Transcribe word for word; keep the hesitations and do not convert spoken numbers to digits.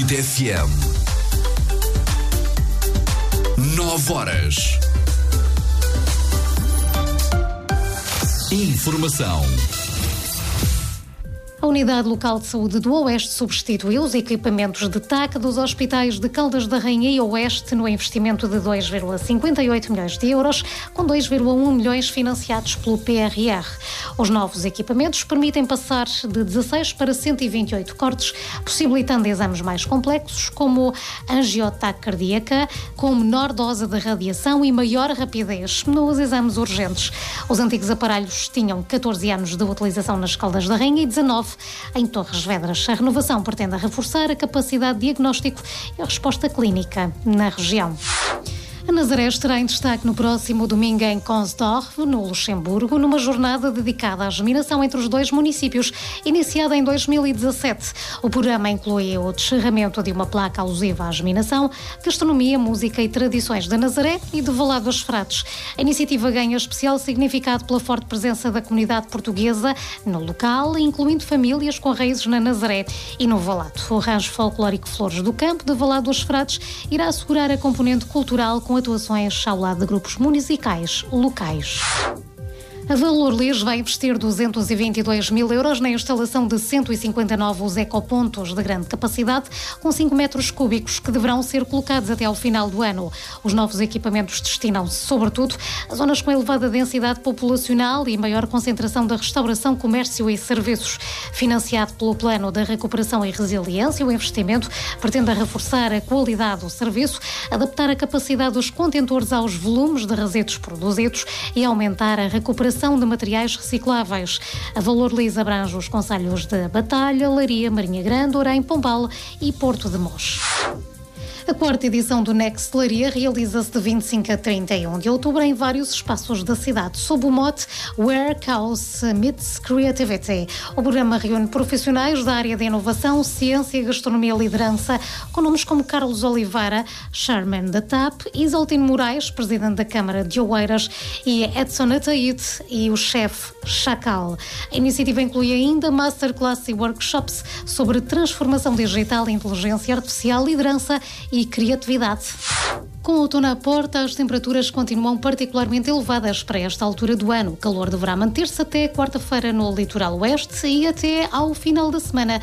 Hit F M. Nove horas. Informação. A Unidade Local de Saúde do Oeste substituiu os equipamentos de T A C dos hospitais de Caldas da Rainha e Oeste no investimento de dois vírgula cinquenta e oito milhões de euros, com dois vírgula um milhões financiados pelo P R R. Os novos equipamentos permitem passar de dezasseis para cento e vinte e oito cortes, possibilitando exames mais complexos, como angiotaque cardíaca, com menor dose de radiação e maior rapidez nos exames urgentes. Os antigos aparelhos tinham catorze anos de utilização nas Caldas da Rainha e dezanove em Torres Vedras. A renovação pretende reforçar a capacidade de diagnóstico e a resposta clínica na região. A Nazaré estará em destaque no próximo domingo em Konsdorf, no Luxemburgo, numa jornada dedicada à germinação entre os dois municípios, iniciada em dois mil e dezassete. O programa inclui o descerramento de uma placa alusiva à germinação, gastronomia, música e tradições da Nazaré e de Valado dos Frades. A iniciativa ganha especial significado pela forte presença da comunidade portuguesa no local, incluindo famílias com raízes na Nazaré e no Valado. O rancho folclórico Flores do Campo de Valado dos Frades irá assegurar a componente cultural com atuações ao lado de grupos musicais locais. A Valor Lis vai investir duzentos e vinte e dois mil euros na instalação de cento e cinquenta novos ecopontos de grande capacidade, com cinco metros cúbicos, que deverão ser colocados até ao final do ano. Os novos equipamentos destinam-se, sobretudo, a zonas com elevada densidade populacional e maior concentração da restauração, comércio e serviços. Financiado pelo Plano da Recuperação e Resiliência, o investimento pretende reforçar a qualidade do serviço, adaptar a capacidade dos contentores aos volumes de resíduos produzidos e aumentar a recuperação de materiais recicláveis. A Valor Lis abrange os concelhos de Batalha, Leiria, Marinha Grande, Orem, Pombal e Porto de Mós. A quarta edição do Next Leiria realiza-se de vinte e cinco a trinta e um de outubro em vários espaços da cidade, sob o mote Where Chaos Meets Creativity. O programa reúne profissionais da área de inovação, ciência, gastronomia e liderança, com nomes como Carlos Oliveira, Chairman da T A P, Isaltino Moraes, Presidente da Câmara de Oeiras, e Edson Ataíde e o chefe Chacal. A iniciativa inclui ainda masterclass e workshops sobre transformação digital, inteligência artificial, liderança e criatividade. Com o outono à porta, as temperaturas continuam particularmente elevadas para esta altura do ano. O calor deverá manter-se até quarta-feira no litoral oeste e até ao final da semana.